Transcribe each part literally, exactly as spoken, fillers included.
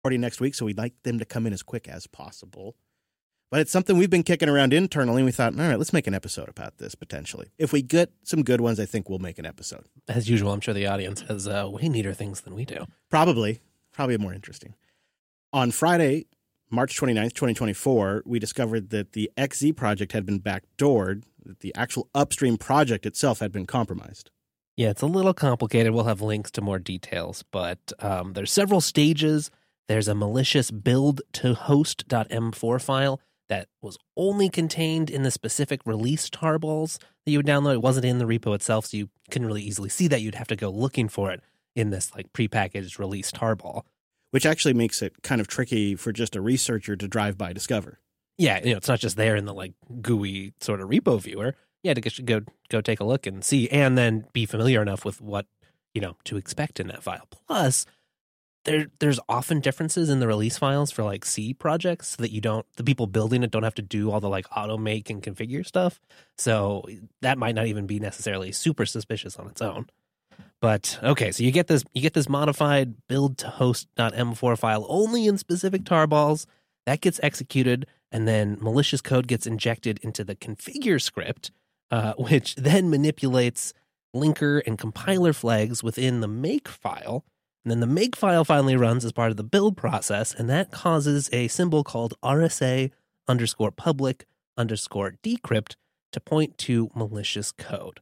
next week, so we'd like them to come in as quick as possible. But it's something we've been kicking around internally, and we thought, all right, let's make an episode about this, potentially. If we get some good ones, I think we'll make an episode. As usual, I'm sure the audience has uh, way neater things than we do. Probably. Probably more interesting. On Friday, March twenty-ninth, twenty twenty-four, we discovered that the X Z project had been backdoored, that the actual upstream project itself had been compromised. Yeah, it's a little complicated. We'll have links to more details, but um, there's several stages. There's a malicious build to host dot m four file that was only contained in the specific release tarballs that you would download. It wasn't in the repo itself, so you couldn't really easily see that. You'd have to go looking for it in this like prepackaged release tarball. Which actually makes it kind of tricky for just a researcher to drive by discover. Yeah, you know, it's not just there in the like gooey sort of repo viewer. You had to go go take a look and see, and then be familiar enough with what, you know, to expect in that file. Plus, There, there's often differences in the release files for like C projects so that you don't, the people building it don't have to do all the like auto make and configure stuff. So that might not even be necessarily super suspicious on its own. But okay, so you get this, you get this modified build to host dot m four file only in specific tarballs that gets executed, and then malicious code gets injected into the configure script, uh, which then manipulates linker and compiler flags within the make file. And then the make file finally runs as part of the build process, and that causes a symbol called R S A underscore public underscore decrypt to point to malicious code.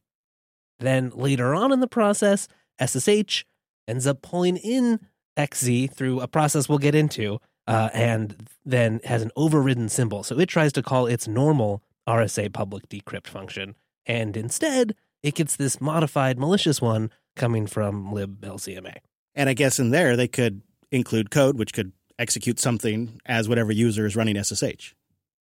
Then later on in the process, S S H ends up pulling in X Z through a process we'll get into, uh, and then has an overridden symbol. So it tries to call its normal R S A public decrypt function, and instead it gets this modified malicious one coming from libLCMA. And I guess in there, they could include code, which could execute something as whatever user is running S S H.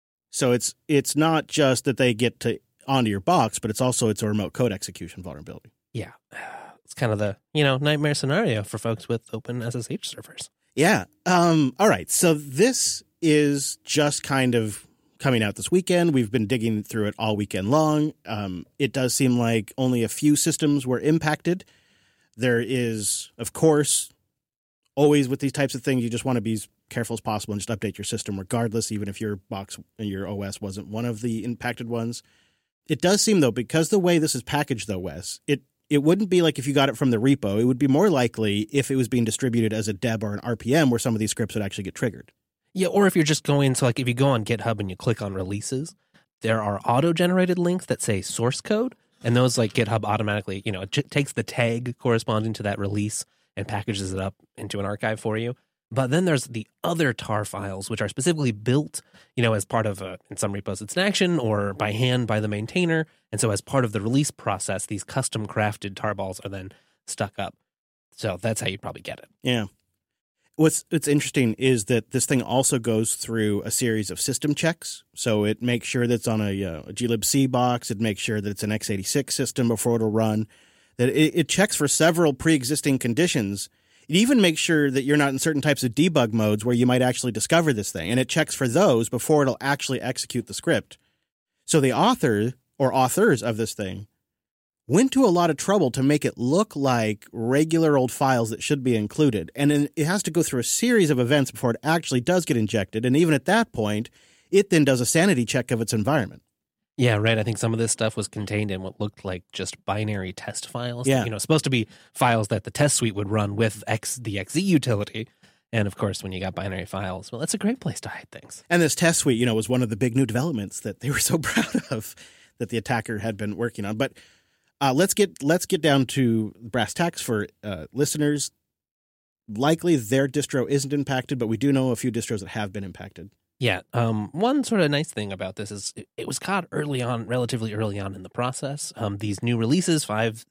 So it's it's not just that they get to onto your box, but it's also it's a remote code execution vulnerability. Yeah. It's kind of the, you know, nightmare scenario for folks with open S S H servers. Yeah. Um, all right. So this is just kind of coming out this weekend. We've been digging through it all weekend long. Um, it does seem like only a few systems were impacted. There is, of course, always with these types of things, you just want to be as careful as possible and just update your system regardless, even if your box and your O S wasn't one of the impacted ones. It does seem, though, because the way this is packaged, though, Wes, it, it wouldn't be like if you got it from the repo. It would be more likely if it was being distributed as a deb or an R P M where some of these scripts would actually get triggered. Yeah, or if you're just going, so like if you go on GitHub and you click on releases, there are auto-generated links that say source code. And those, like, GitHub automatically, you know, it j- takes the tag corresponding to that release and packages it up into an archive for you. But then there's the other tar files, which are specifically built, you know, as part of, a, in some repos, it's an action or by hand by the maintainer. And so as part of the release process, these custom crafted tarballs are then stuck up. So that's how you probably get it. Yeah. What's what's interesting is that this thing also goes through a series of system checks. So it makes sure that it's on a, uh, a glibc box. It makes sure that it's an x eighty-six system before it'll run. That it, it checks for several pre-existing conditions. It even makes sure that you're not in certain types of debug modes where you might actually discover this thing. And it checks for those before it'll actually execute the script. So the author or authors of this thing went to a lot of trouble to make it look like regular old files that should be included. And then it has to go through a series of events before it actually does get injected. And even at that point, it then does a sanity check of its environment. Yeah, right. I think some of this stuff was contained in what looked like just binary test files. Yeah. You know, supposed to be files that the test suite would run with X, the X Z utility. And of course, when you got binary files, well, that's a great place to hide things. And this test suite, you know, was one of the big new developments that they were so proud of that the attacker had been working on. But Uh, let's get let's get down to brass tacks for uh, listeners. Likely their distro isn't impacted, but we do know a few distros that have been impacted. Yeah. Um, one sort of nice thing about this is it, it was caught early on, relatively early on in the process. Um, these new releases, five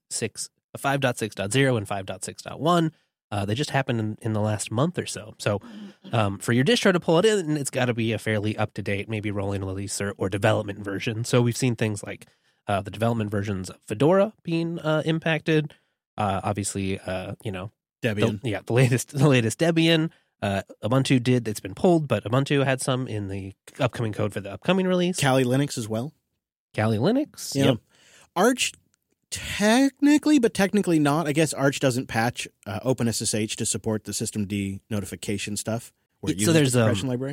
point six point zero and five point six point one, uh, they just happened in, in the last month or so. So um, for your distro to pull it in, it's got to be a fairly up-to-date, maybe rolling release or, or development version. So we've seen things like Uh, the development versions of Fedora being uh, impacted, uh, obviously, uh, you know, Debian, the, yeah, the latest, the latest Debian. Uh, Ubuntu did; it's been pulled, but Ubuntu had some in the upcoming code for the upcoming release. Kali Linux as well. Kali Linux, yeah. Yep. Arch, technically, but technically not. I guess Arch doesn't patch uh, OpenSSH to support the systemd notification stuff. where it So uses there's, the compression um, library?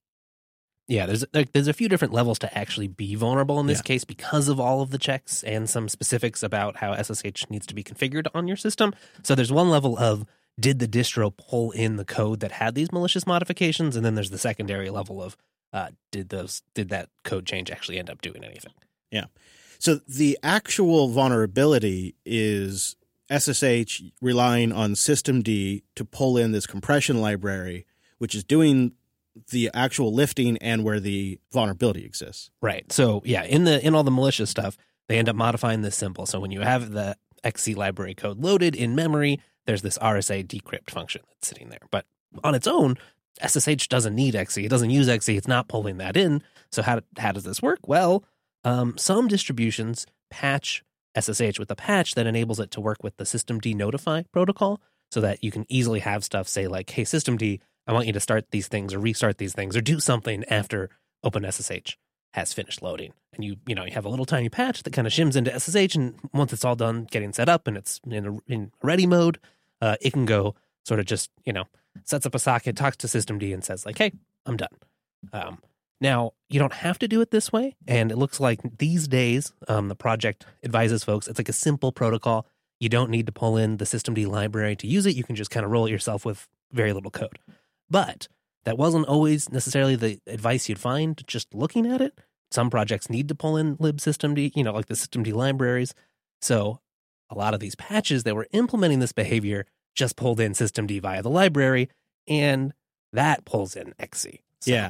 Yeah, there's there, there's a few different levels to actually be vulnerable in this Yeah. case because of all of the checks and some specifics about how S S H needs to be configured on your system. So there's one level of did the distro pull in the code that had these malicious modifications, and then there's the secondary level of uh, did those did that code change actually end up doing anything? Yeah. So the actual vulnerability is S S H relying on systemd to pull in this compression library, which is doing the actual lifting and where the vulnerability exists. Right. So yeah, in the in all the malicious stuff, they end up modifying this symbol. So when you have the X C library code loaded in memory, there's this R S A decrypt function that's sitting there. But on its own, S S H doesn't need X C. It doesn't use X C. It's not pulling that in. So how how does this work? Well, um, some distributions patch S S H with a patch that enables it to work with the systemd notify protocol, so that you can easily have stuff say like, hey, systemd, I want you to start these things or restart these things or do something after OpenSSH has finished loading. And you, you know, you have a little tiny patch that kind of shims into S S H, and once it's all done getting set up and it's in a, in ready mode, uh, it can go sort of just, you know, sets up a socket, talks to systemd and says like, hey, I'm done. Um, now, you don't have to do it this way. And it looks like these days, um, the project advises folks, it's like a simple protocol. You don't need to pull in the systemd library to use it. You can just kind of roll it yourself with very little code. But that wasn't always necessarily the advice you'd find just looking at it. Some projects need to pull in libsystemd, you know, like the systemd libraries. So a lot of these patches that were implementing this behavior just pulled in systemd via the library, and that pulls in X C. So, Yeah.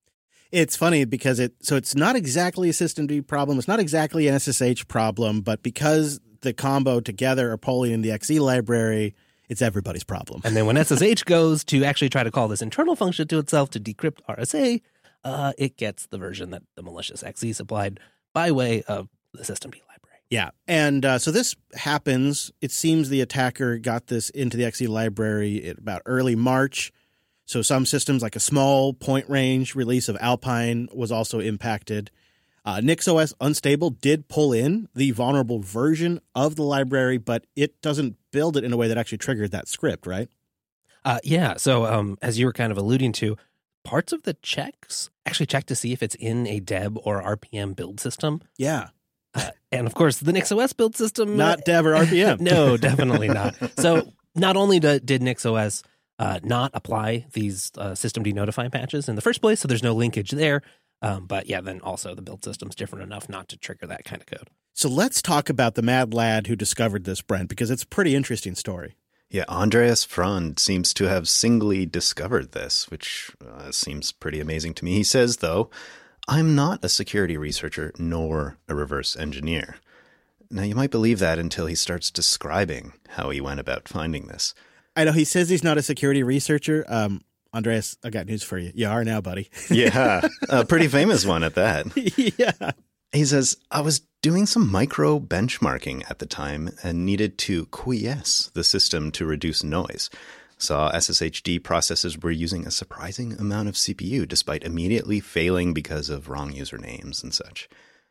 It's funny because it, so it's not exactly a systemd problem. It's not exactly an S S H problem, but because the combo together are pulling in the X C library, it's everybody's problem. And then when S S H goes to actually try to call this internal function to itself to decrypt R S A, uh, it gets the version that the malicious X C supplied by way of the systemd library. Yeah. And uh, so this happens. It seems the attacker got this into the X C library at about early March. So some systems, like a small point range release of Alpine, was also impacted. Uh, NixOS Unstable did pull in the vulnerable version of the library, but it doesn't build it in a way that actually triggered that script, right? Uh, yeah. So um, as you were kind of alluding to, parts of the checks actually check to see if it's in a Deb or R P M build system. Yeah. Uh, and of course, the NixOS build system. Not Deb or R P M. No, definitely not. So not only do, did NixOS uh, not apply these uh, systemd notify patches in the first place, so there's no linkage there. Um, but yeah, then also the build system's different enough not to trigger that kind of code. So let's talk about the mad lad who discovered this, Brent, because it's a pretty interesting story. Yeah, Andreas Frond seems to have singly discovered this, which uh, seems pretty amazing to me. He says, though, I'm not a security researcher nor a reverse engineer. Now, you might believe that until he starts describing how he went about finding this. I know he says he's not a security researcher. Um, Andreas, I got news for you. You are now, buddy. Yeah, a pretty famous one at that. Yeah. He says, I was doing some micro benchmarking at the time and needed to quiesce the system to reduce noise. Saw S S H D processes were using a surprising amount of C P U despite immediately failing because of wrong usernames and such.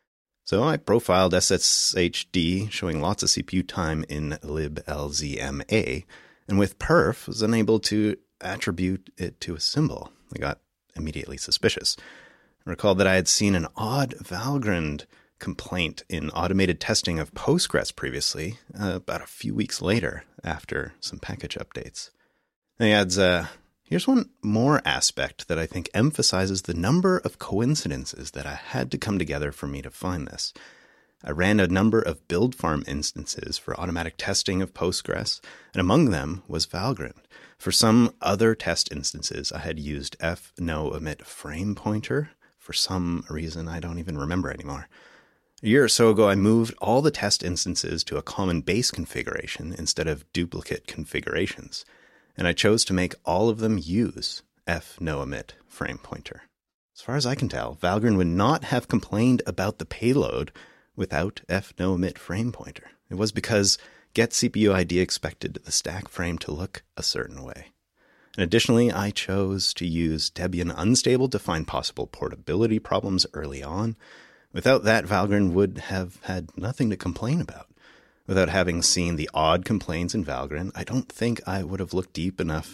So I profiled S S H D, showing lots of C P U time in liblzma, and with perf was unable to attribute it to a symbol. I got immediately suspicious. I recalled that I had seen an odd Valgrind complaint in automated testing of Postgres previously, uh, about a few weeks later after some package updates. And he adds, uh, here's one more aspect that I think emphasizes the number of coincidences that I had to come together for me to find this. I ran a number of build farm instances for automatic testing of Postgres, and among them was Valgrind. For some other test instances, I had used fnoemit frame pointer. For some reason I don't even remember anymore. A year or so ago, I moved all the test instances to a common base configuration instead of duplicate configurations, and I chose to make all of them use fnoemit frame pointer. As far as I can tell, Valgrind would not have complained about the payload without fnoemit frame pointer. It was because get C P U I D expected the stack frame to look a certain way. And additionally, I chose to use Debian Unstable to find possible portability problems early on. Without that, Valgrind would have had nothing to complain about. Without having seen the odd complaints in Valgrind, I don't think I would have looked deep enough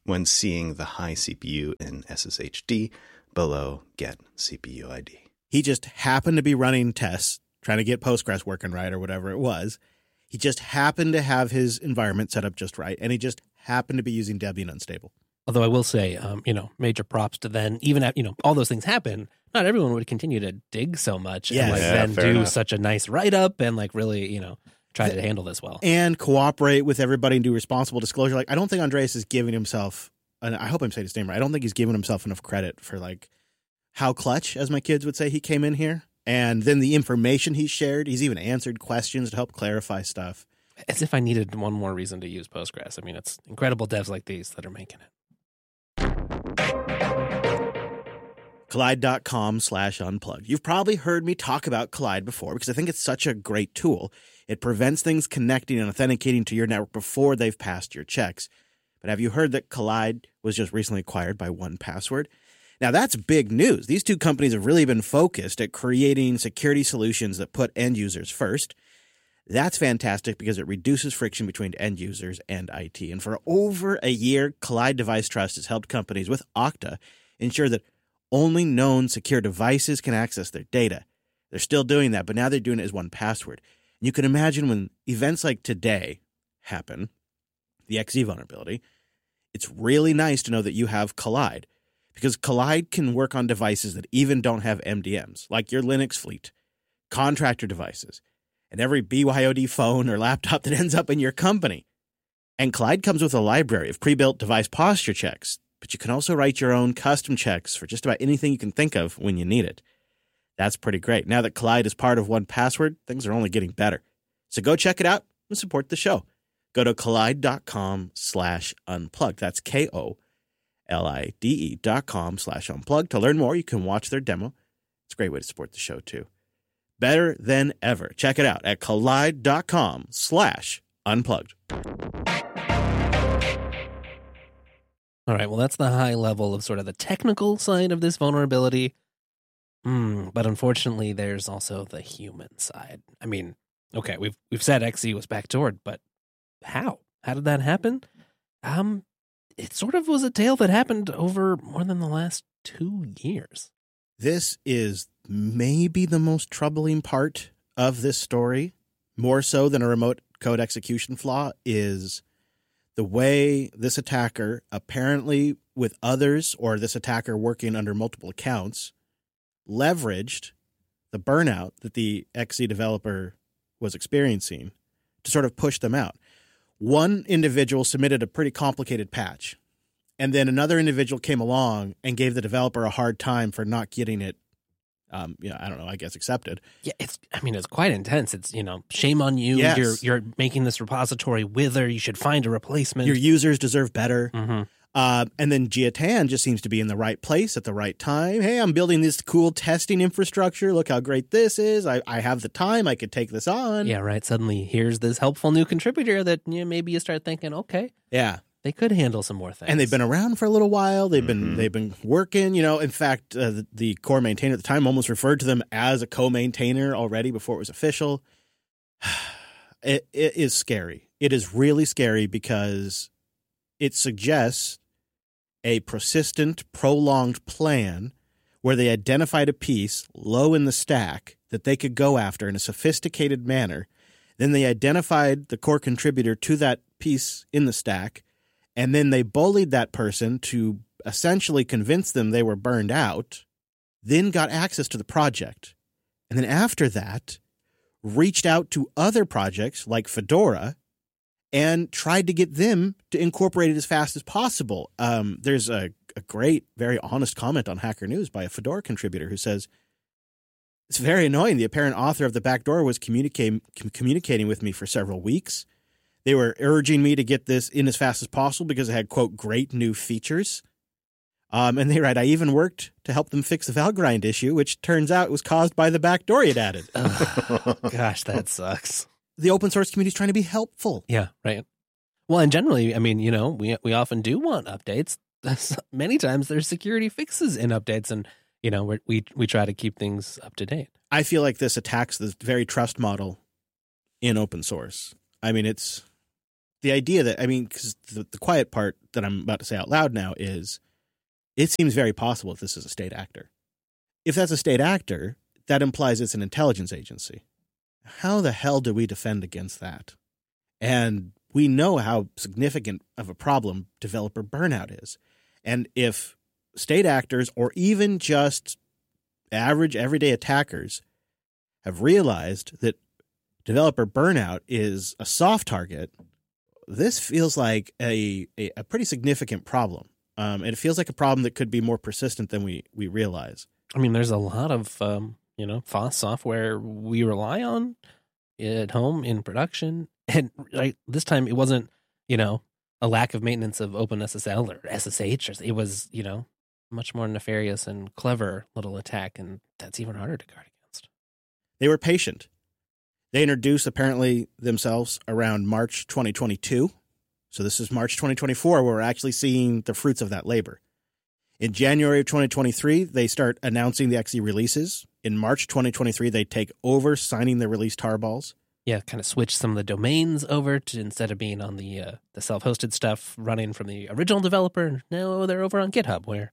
when seeing the high C P U in S S H D below get C P U I D. He just happened to be running tests, trying to get Postgres working right or whatever it was. He just happened to have his environment set up just right, and he just happened to be using Debian Unstable. Although I will say, um, you know, major props to then, even at, you know, all those things happen, not everyone would continue to dig so much Yes. and like Yeah, then fair do enough. such a nice write-up and like really, you know, try to handle this well. And cooperate with everybody and do responsible disclosure. Like, I don't think Andreas is giving himself, and I hope I'm saying his name right, I don't think he's giving himself enough credit for like how clutch, as my kids would say, he came in here. And then the information he shared, he's even answered questions to help clarify stuff. As if I needed one more reason to use Postgres. I mean, it's incredible devs like these that are making it. Collide.com slash unplugged. You've probably heard me talk about Collide before because I think it's such a great tool. It prevents things connecting and authenticating to your network before they've passed your checks. But have you heard that Collide was just recently acquired by one password? Now, that's big news. These two companies have really been focused at creating security solutions that put end users first. That's fantastic because it reduces friction between end users and I T. And for over a year, Collide Device Trust has helped companies with Okta ensure that only known secure devices can access their data. They're still doing that, but now they're doing it as one password. And you can imagine when events like today happen, the X E vulnerability, it's really nice to know that you have Collide, because Collide can work on devices that even don't have M D Ms, like your Linux fleet, contractor devices, and every B Y O D phone or laptop that ends up in your company. And Collide comes with a library of pre-built device posture checks, but you can also write your own custom checks for just about anything you can think of when you need it. That's pretty great. Now that Collide is part of one password, things are only getting better. So go check it out and support the show. Go to collide.com slash unplugged. That's K O L I D E dot com slash unplugged. To learn more, you can watch their demo. It's a great way to support the show, too. Better than ever. Check it out at collide.com slash unplugged. All right, well, that's the high level of sort of the technical side of this vulnerability. Mm, but unfortunately, there's also the human side. I mean, okay, we've we've said X E was backdoored, but how? How did that happen? Um, it sort of was a tale that happened over more than the last two years. This is maybe the most troubling part of this story, more so than a remote code execution flaw, is the way this attacker, apparently with others or this attacker working under multiple accounts, leveraged the burnout that the X E developer was experiencing to sort of push them out. One individual submitted a pretty complicated patch, and then another individual came along and gave the developer a hard time for not getting it, um, you know, I don't know, I guess accepted. Yeah, it's. I mean, it's quite intense. It's, you know, shame on you. Yes. You're you're making this repository wither. You should find a replacement. Your users deserve better. Mm-hmm. Uh, and then Jiatan just seems to be in the right place at the right time. Hey, I'm building this cool testing infrastructure. Look how great this is. I, I have the time. I could take this on. Yeah, right. Suddenly, here's this helpful new contributor that, you know, maybe you start thinking, okay, Yeah. they could handle some more things. And they've been around for a little while. They've been Mhm. they've been working. You know, in fact, uh, the, the core maintainer at the time almost referred to them as a co-maintainer already before it was official. It, it is scary. It is really scary because it suggests a persistent, prolonged plan where they identified a piece low in the stack that they could go after in a sophisticated manner. Then they identified the core contributor to that piece in the stack, and then they bullied that person to essentially convince them they were burned out, then got access to the project. And then after that, reached out to other projects like Fedora and tried to get them to incorporate it as fast as possible. Um, there's a, a great, very honest comment on Hacker News by a Fedora contributor who says, it's very annoying. The apparent author of the backdoor was communicating com- communicating with me for several weeks. They were urging me to get this in as fast as possible because it had, quote, great new features. Um, and they write, I even worked to help them fix the Valgrind issue, which turns out was caused by the backdoor it added. Ugh, gosh, that sucks. The open source community is trying to be helpful. Yeah, right. Well, and generally, I mean, you know, we we often do want updates. Many times there's security fixes in updates, and, you know, we're, we we try to keep things up to date. I feel like this attacks the very trust model in open source. I mean, it's the idea that, I mean, because the, the quiet part that I'm about to say out loud now is it seems very possible if this is a state actor. If that's a state actor, that implies it's an intelligence agency. How the hell do we defend against that? And we know how significant of a problem developer burnout is. And if state actors or even just average everyday attackers have realized that developer burnout is a soft target, this feels like a, a, a pretty significant problem. Um, and it feels like a problem that could be more persistent than we, we realize. I mean, there's a lot of, um, you know, F O S software we rely on at home in production. And like, this time it wasn't, you know, a lack of maintenance of OpenSSL or S S H. It was, you know, much more nefarious and clever little attack. And that's even harder to guard against. They were patient. They introduced, apparently, themselves around March twenty twenty-two. So this is March twenty twenty-four, where we're actually seeing the fruits of that labor. In January of twenty twenty-three, they start announcing the X E releases. In March twenty twenty-three, they take over signing the release tarballs. Yeah, kind of switch some of the domains over to, instead of being on the uh, the self-hosted stuff running from the original developer, now they're over on GitHub, where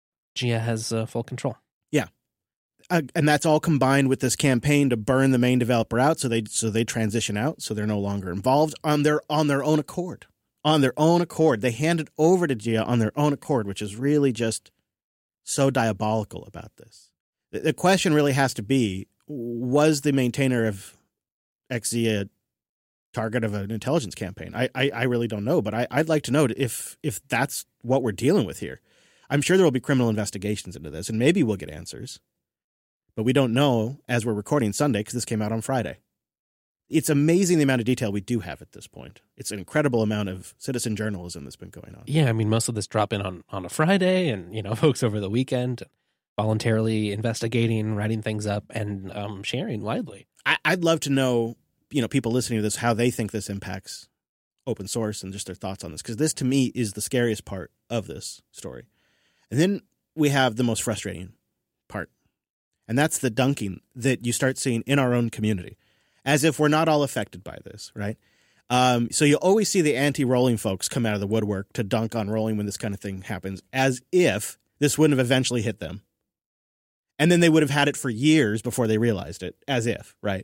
G A has uh, full control. Yeah. Uh, and that's all combined with this campaign to burn the main developer out, so they so they transition out, so they're no longer involved on their on their own accord. On their own accord. They hand it over to G A on their own accord, which is really just so diabolical about this. The, the question really has to be, was the maintainer of X E a target of an intelligence campaign? I, I, I really don't know, but I, I'd like to know if if that's what we're dealing with here. I'm sure there will be criminal investigations into this, and maybe we'll get answers. But we don't know as we're recording Sunday because this came out on Friday. It's amazing the amount of detail we do have at this point. It's an incredible amount of citizen journalism that's been going on. Yeah, I mean, most of this drop in on, on a Friday, and, you know, folks over the weekend voluntarily investigating, writing things up, and um, sharing widely. I, I'd love to know, you know, people listening to this, how they think this impacts open source and just their thoughts on this, because this, to me, is the scariest part of this story. And then we have the most frustrating part. And that's the dunking that you start seeing in our own community, as if we're not all affected by this, right? Um, so you always see the anti-rolling folks come out of the woodwork to dunk on rolling when this kind of thing happens, as if this wouldn't have eventually hit them. And then they would have had it for years before they realized it, as if, right?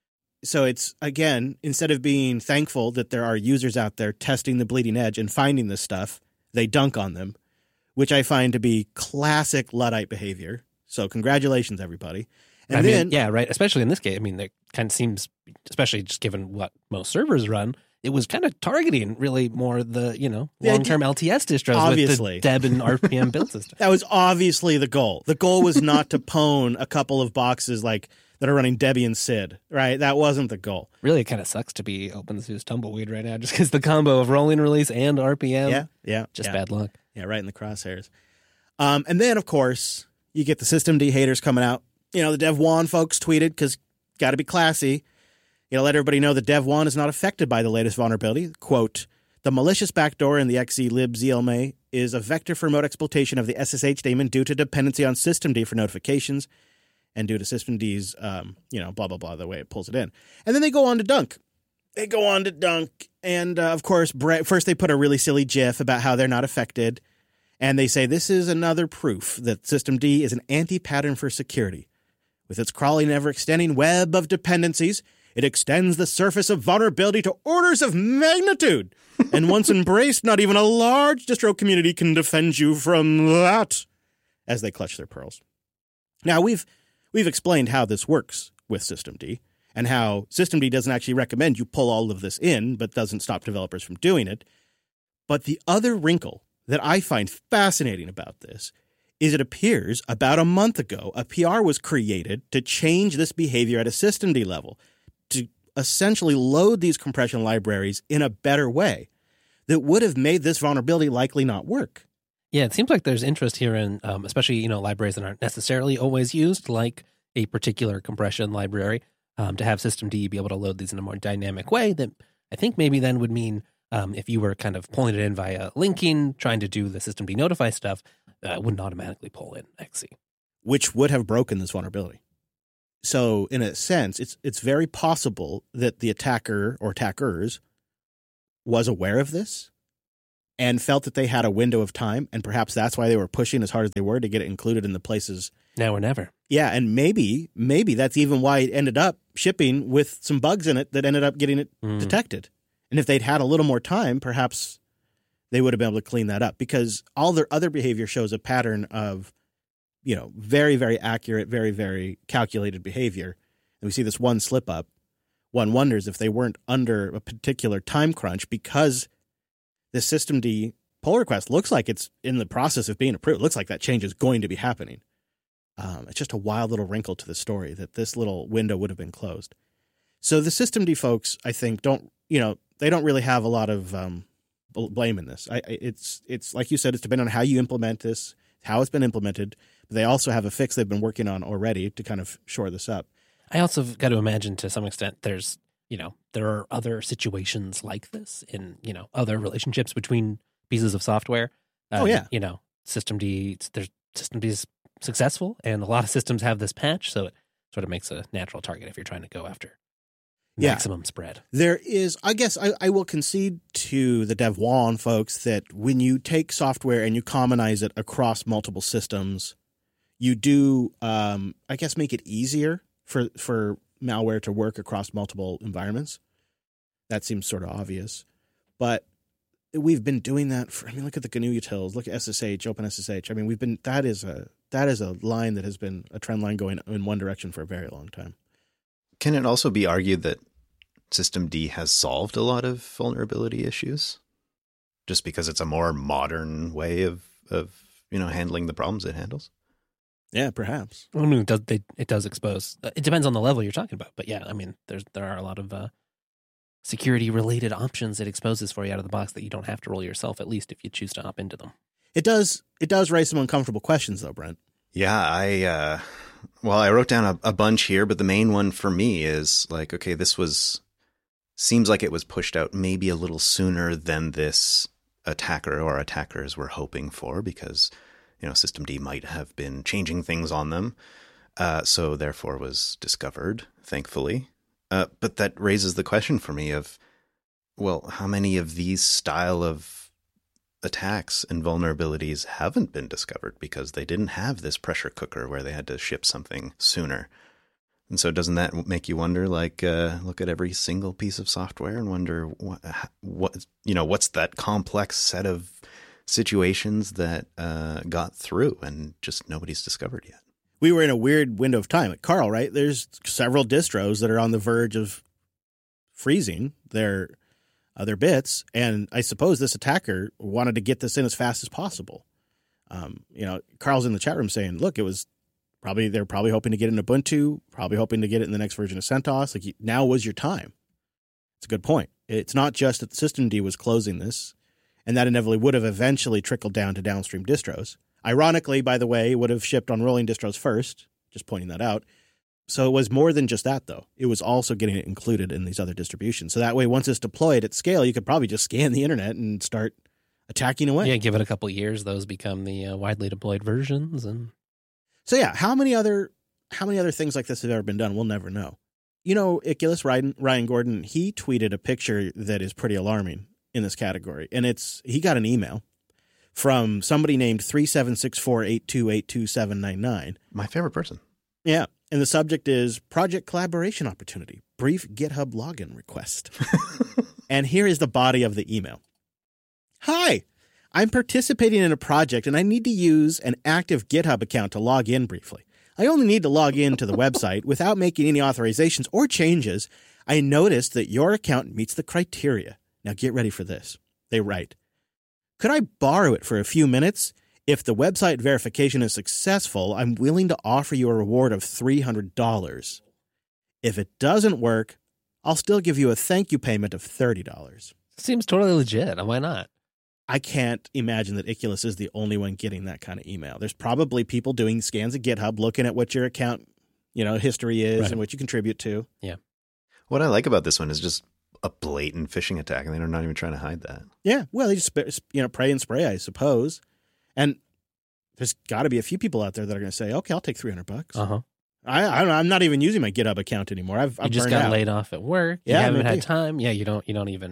So it's, again, instead of being thankful that there are users out there testing the bleeding edge and finding this stuff, they dunk on them, which I find to be classic Luddite behavior. So congratulations, everybody. And I then, mean, yeah, right. Especially in this case, I mean, it kind of seems, especially just given what most servers run, it was kind of targeting really more the, you know, long-term L T S distros obviously. With the Deb and R P M build system. That was obviously the goal. The goal was not to pwn a couple of boxes like that are running Debian S I D, right? That wasn't the goal. Really, it kind of sucks to be OpenSUSE Tumbleweed right now, just because the combo of rolling release and R P M. Yeah, yeah. Just yeah. bad luck. Yeah, right in the crosshairs. Um, and then, of course, you get the systemd haters coming out. You know, the Dev one folks tweeted, because got to be classy, you know, let everybody know that Dev one is not affected by the latest vulnerability. Quote, the malicious backdoor in the X E lib Z L M A is a vector for remote exploitation of the S S H daemon due to dependency on systemd for notifications and due to systemd's, um, you know, blah, blah, blah, the way it pulls it in. And then they go on to dunk. They go on to dunk. And, uh, of course, first they put a really silly GIF about how they're not affected. And they say this is another proof that systemd is an anti-pattern for security. With its crawling, ever-extending web of dependencies, it extends the surface of vulnerability to orders of magnitude. And once embraced, not even a large distro community can defend you from that, as they clutch their pearls. Now, we've we've explained how this works with systemd, and how systemd doesn't actually recommend you pull all of this in, but doesn't stop developers from doing it. But the other wrinkle that I find fascinating about this is it appears about a month ago, a P R was created to change this behavior at a systemd level, to essentially load these compression libraries in a better way that would have made this vulnerability likely not work. Yeah, it seems like there's interest here in, um, especially, you know, libraries that aren't necessarily always used, like a particular compression library, um, to have systemd be able to load these in a more dynamic way that I think maybe then would mean um, if you were kind of pulling it in via linking, trying to do the systemd notify stuff, uh, it wouldn't automatically pull in X E. Which would have broken this vulnerability. So in a sense, it's it's very possible that the attacker or attackers was aware of this and felt that they had a window of time, and perhaps that's why they were pushing as hard as they were to get it included in the places. Now or never. Yeah, and maybe, maybe that's even why it ended up shipping with some bugs in it that ended up getting it mm. detected. And if they'd had a little more time, perhaps they would have been able to clean that up, because all their other behavior shows a pattern of, you know, very, very accurate, very, very calculated behavior. And we see this one slip up. One wonders if they weren't under a particular time crunch, because the systemd pull request looks like it's in the process of being approved. It looks like that change is going to be happening. Um, it's just a wild little wrinkle to the story that this little window would have been closed. So the systemd folks, I think, don't, you know, they don't really have a lot of um, blame in this. I, it's, it's like you said, it's depending on how you implement this, how it's been implemented. But they also have a fix they've been working on already to kind of shore this up. I also got to imagine, to some extent, there's, you know, there are other situations like this in, you know, other relationships between pieces of software. Uh, oh, yeah. You know, systemd, there's systemd is successful, and a lot of systems have this patch, so it sort of makes a natural target if you're trying to go after maximum yeah. spread. There is, I guess, I, I will concede to the DevWan folks that when you take software and you commonize it across multiple systems, you do, um, I guess, make it easier for for malware to work across multiple environments. That seems sort of obvious. But we've been doing that for, I mean, look at the G N U utils, look at S S H, OpenSSH. I mean, we've been, that is a, that is a line that has been a trend line going in one direction for a very long time. Can it also be argued that systemd has solved a lot of vulnerability issues just because it's a more modern way of, of, you know, handling the problems it handles? Yeah, perhaps. I mean, it does, they, it does expose. It depends on the level you're talking about, but yeah, I mean, there's there are a lot of uh, security-related options it exposes for you out of the box that you don't have to roll yourself, at least if you choose to opt into them. It does. It does raise some uncomfortable questions, though, Brent. Yeah, I. Uh, well, I wrote down a, a bunch here, but the main one for me is like, okay, this was seems like it was pushed out maybe a little sooner than this attacker or attackers were hoping for, because, you know, systemd might have been changing things on them. Uh, so therefore was discovered, thankfully. Uh, but that raises the question for me of, well, how many of these style of attacks and vulnerabilities haven't been discovered because they didn't have this pressure cooker where they had to ship something sooner? And so doesn't that make you wonder, like, uh, look at every single piece of software and wonder what, what you know, what's that complex set of situations that uh, got through and just nobody's discovered yet? We were in a weird window of time. Like Carl, right? There's several distros that are on the verge of freezing their uh, their bits, and I suppose this attacker wanted to get this in as fast as possible. Um, you know, Carl's in the chat room saying, "Look, it was probably they're probably hoping to get it in Ubuntu, probably hoping to get it in the next version of CentOS. Like now was your time." It's a good point. It's not just that the systemd was closing this, and that inevitably would have eventually trickled down to downstream distros. Ironically, by the way, it would have shipped on rolling distros first, just pointing that out. So it was more than just that, though. It was also getting it included in these other distributions. So that way, once it's deployed at scale, you could probably just scan the internet and start attacking away. Yeah, give it a couple of years, those become the uh, widely deployed versions. And so yeah, how many other how many other things like this have ever been done? We'll never know. You know, Iculus, Ryan, Ryan Gordon, he tweeted a picture that is pretty alarming in this category. And it's he got an email from somebody named three seven six four eight two eight two seven nine nine. My favorite person. Yeah. And the subject is Project Collaboration Opportunity, Brief GitHub Login Request. And here is the body of the email. Hi, I'm participating in a project and I need to use an active GitHub account to log in briefly. I only need to log in to the website without making any authorizations or changes. I noticed that your account meets the criteria. Now get ready for this. They write, could I borrow it for a few minutes? If the website verification is successful, I'm willing to offer you a reward of three hundred dollars. If it doesn't work, I'll still give you a thank you payment of thirty dollars. Seems totally legit. Why not? I can't imagine that Iculus is the only one getting that kind of email. There's probably people doing scans of GitHub, looking at what your account, you know, history is right. and what you contribute to. Yeah. What I like about this one is just a blatant phishing attack, and they're not even trying to hide that. Yeah. Well, they just, you know, pray and spray, I suppose. And there's got to be a few people out there that are going to say, okay, I'll take three hundred bucks. Uh-huh. I, I don't know. I'm not even using my GitHub account anymore. I've, I've You just burned got out. laid off at work. Yeah, you haven't maybe. had time. Yeah, you don't, you don't even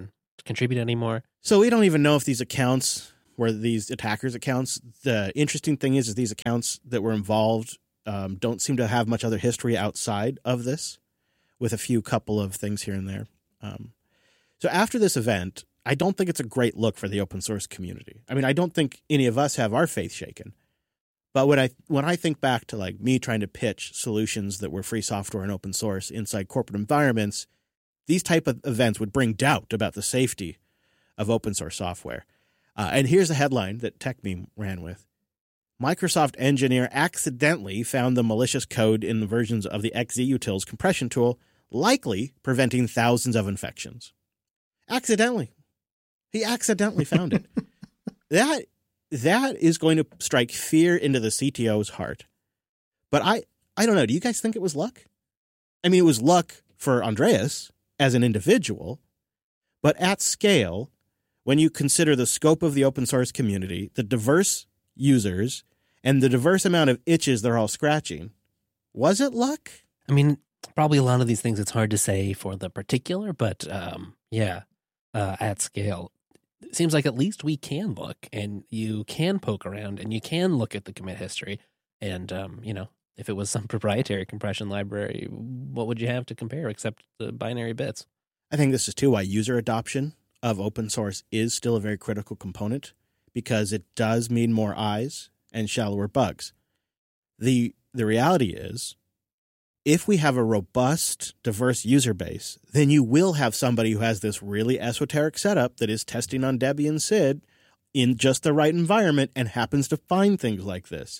contribute anymore. So we don't even know if these accounts were these attackers' accounts. The interesting thing is, is these accounts that were involved um, don't seem to have much other history outside of this, with a few couple of things here and there. Um, so after this event, I don't think it's a great look for the open source community. I mean, I don't think any of us have our faith shaken. But when I when I think back to like me trying to pitch solutions that were free software and open source inside corporate environments, these type of events would bring doubt about the safety of open source software. Uh, and here's a headline that TechMeme ran with. Microsoft engineer accidentally found the malicious code in the versions of the xzutils compression tool, likely preventing thousands of infections. Accidentally. He accidentally found it. That that is going to strike fear into the C T O's heart. But I, I don't know. Do you guys think it was luck? I mean, it was luck for Andreas as an individual, but at scale, when you consider the scope of the open source community, the diverse users, and the diverse amount of itches they're all scratching, was it luck? I mean, probably a lot of these things it's hard to say for the particular, but um, yeah, uh, at scale, it seems like at least we can look and you can poke around and you can look at the commit history. And, um, you know, if it was some proprietary compression library, what would you have to compare except the binary bits? I think this is too why user adoption of open source is still a very critical component, because it does mean more eyes and shallower bugs. The the reality is, if we have a robust, diverse user base, then you will have somebody who has this really esoteric setup that is testing on Debian and S I D in just the right environment and happens to find things like this.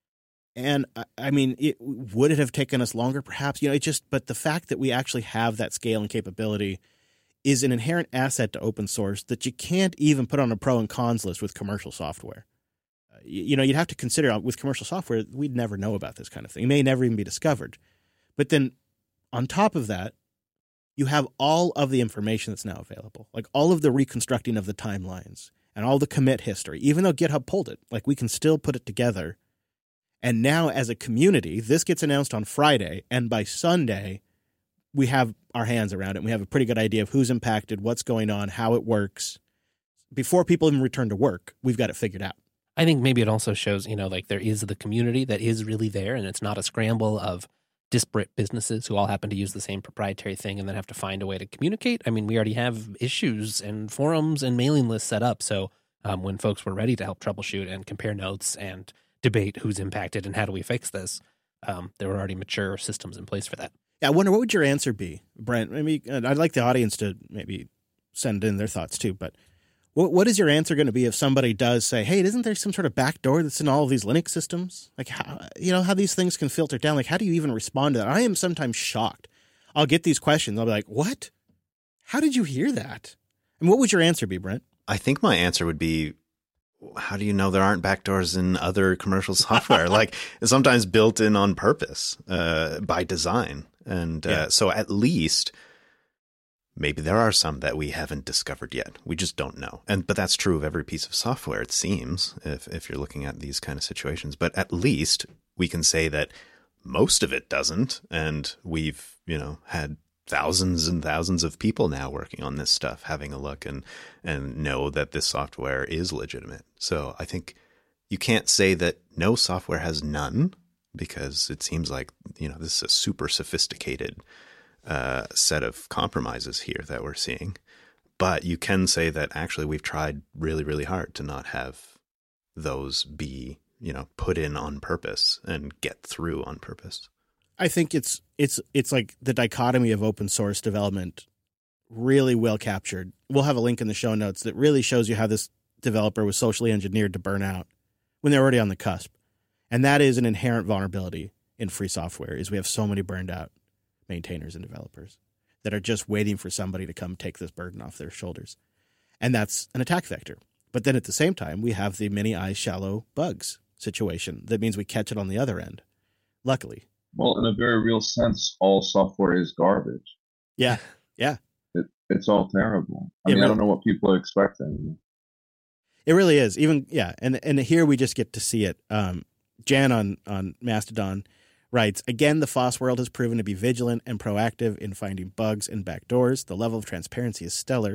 And I mean, it, would it have taken us longer? Perhaps, you know, it just, but the fact that we actually have that scale and capability is an inherent asset to open source that you can't even put on a pro and cons list with commercial software. Uh, you, you know, you'd have to consider with commercial software, we'd never know about this kind of thing. It may never even be discovered. But then on top of that, you have all of the information that's now available, like all of the reconstructing of the timelines and all the commit history, even though GitHub pulled it, like we can still put it together. And now as a community, this gets announced on Friday, and by Sunday, we have our hands around it. And we have a pretty good idea of who's impacted, what's going on, how it works. Before people even return to work, we've got it figured out. I think maybe it also shows, you know, like there is the community that is really there, and it's not a scramble of disparate businesses who all happen to use the same proprietary thing and then have to find a way to communicate. I mean, we already have issues and forums and mailing lists set up. So um, when folks were ready to help troubleshoot and compare notes and debate who's impacted and how do we fix this, um, there were already mature systems in place for that. Yeah, I wonder, what would your answer be, Brent? Maybe I'd like the audience to maybe send in their thoughts too, but what what is your answer going to be if somebody does say, hey, isn't there some sort of backdoor that's in all of these Linux systems? Like, how, you know, how these things can filter down. Like, how do you even respond to that? I am sometimes shocked. I'll get these questions. I'll be like, what? How did you hear that? And what would your answer be, Brent? I think my answer would be, how do you know there aren't backdoors in other commercial software? Like, it's sometimes built in on purpose, uh, by design. And uh, yeah. so at least maybe there are some that we haven't discovered yet. We just don't know. And but that's true of every piece of software, it seems, if if you're looking at these kind of situations. But at least we can say that most of it doesn't. And we've, you know, had thousands and thousands of people now working on this stuff, having a look and and know that this software is legitimate. So I think you can't say that no software has none, because it seems like, you know, this is a super sophisticated uh, set of compromises here that we're seeing. But you can say that actually we've tried really, really hard to not have those be, you know, put in on purpose and get through on purpose. I think it's it's it's like the dichotomy of open source development really well captured. We'll have a link in the show notes that really shows you how this developer was socially engineered to burn out when they're already on the cusp. And that is an inherent vulnerability in free software, is we have so many burned out maintainers and developers that are just waiting for somebody to come take this burden off their shoulders. And that's an attack vector. But then at the same time, we have the many eyes shallow bugs situation. That means we catch it on the other end, luckily. Well, in a very real sense, all software is garbage. Yeah, yeah. It, it's all terrible. I It mean, I really- don't know what people are expecting. It really is. Even, yeah. And and here we just get to see it. Um, Jan on, on Mastodon writes, again, the FOSS world has proven to be vigilant and proactive in finding bugs and backdoors. The level of transparency is stellar.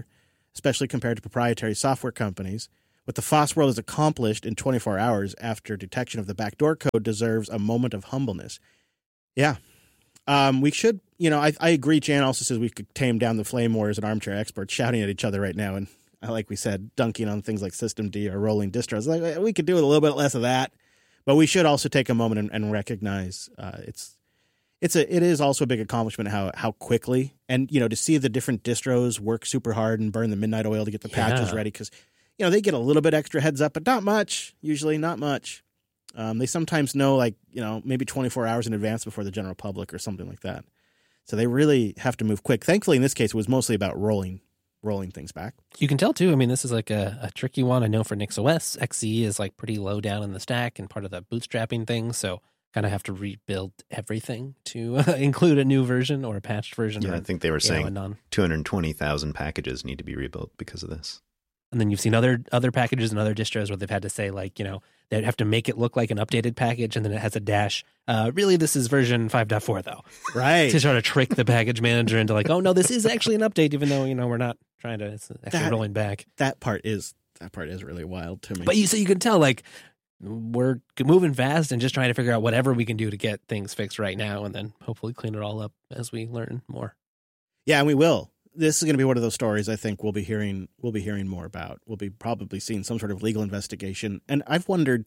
especially compared to proprietary software companies. What the F O S world has accomplished in twenty-four hours after detection of the backdoor code deserves a moment of humbleness. Yeah. Um, we should, you know, I, I agree. Jan also says we could tame down the flame wars and armchair experts shouting at each other right now. And like we said, dunking on things like systemd or rolling distros. Like, we could do a little bit less of that. But we should also take a moment and, and recognize uh, it's it's a it is also a big accomplishment how how quickly and, you know, to see the different distros work super hard and burn the midnight oil to get the patches Yeah. ready because, you know, they get a little bit extra heads up, but not much. Usually not much. Um, they sometimes know, like, you know, maybe twenty-four hours in advance before the general public or something like that. So they really have to move quick. Thankfully, in this case, it was mostly about rolling rolling things back. You can tell, too. I mean, this is like a, a tricky one. I know for NixOS, X C is like pretty low down in the stack and part of the bootstrapping thing. So kind of have to rebuild everything to uh, include a new version or a patched version. Yeah, or, I think they were you know, a saying non- two hundred twenty thousand packages need to be rebuilt because of this. And then you've seen other other packages and other distros where they've had to say, like, you know, they have to make it look like an updated package, and then it has a dash. Uh, really, this is version five point four, though. Right. To try to trick the package manager into like, oh, no, this is actually an update, even though, you know, we're not trying to, it's actually That- rolling back. That part is that part is really wild to me. But you so you can tell, like, we're moving fast and just trying to figure out whatever we can do to get things fixed right now, and then hopefully clean it all up as we learn more. Yeah, and we will. This is going to be one of those stories I think we'll be hearing we'll be hearing more about. We'll be probably seeing some sort of legal investigation. And I've wondered,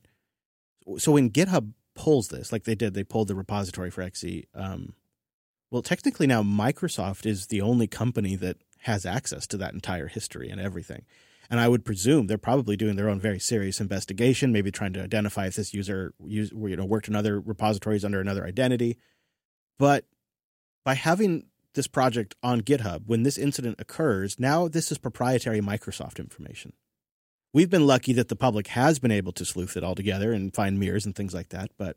so when GitHub pulls this, like they did, they pulled the repository for X C. Um, well, technically now Microsoft is the only company that has access to that entire history and everything. And I would presume they're probably doing their own very serious investigation, maybe trying to identify if this user use, you know, worked in other repositories under another identity. But by having this project on GitHub, when this incident occurs, now this is proprietary Microsoft information. We've been lucky that the public has been able to sleuth it all together and find mirrors and things like that. But